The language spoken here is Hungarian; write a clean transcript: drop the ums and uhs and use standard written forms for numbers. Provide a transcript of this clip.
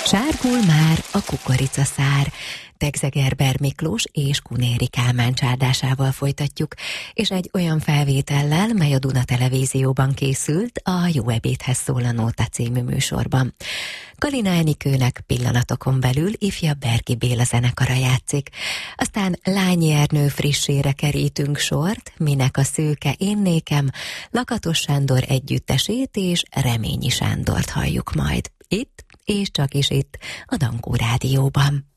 Sárgul már a kukoricaszár. Tegzegerber Miklós és Kunéri Kálmán csárdásával folytatjuk, és egy olyan felvétellel, mely a Duna Televízióban készült, a Jó ebédhez szól a Nóta című műsorban. Galina Enikőnek pillanatokon belül ifjabb Berki Béla zenekara játszik. Aztán Lányi Ernő frissére kerítünk sort, Minek a szőke én nékem, Lakatos Sándor együttesét és Reményi Sándort halljuk majd. Itt és csak is itt, a Dankó Rádióban.